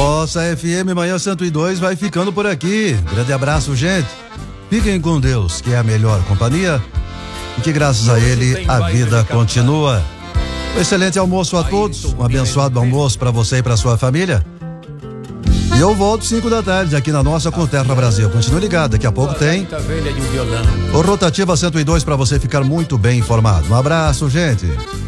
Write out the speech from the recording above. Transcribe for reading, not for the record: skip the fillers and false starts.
Nossa FM Manhã 102 vai ficando por aqui. Grande abraço, gente. Fiquem com Deus, que é a melhor companhia e que graças a Ele a vida continua. Um excelente almoço a todos, um abençoado almoço para você e para sua família. E eu volto 5 da tarde aqui na nossa Com Terra Brasil. Continue ligado, daqui a pouco tem o Rotativa 102 para você ficar muito bem informado. Um abraço, gente.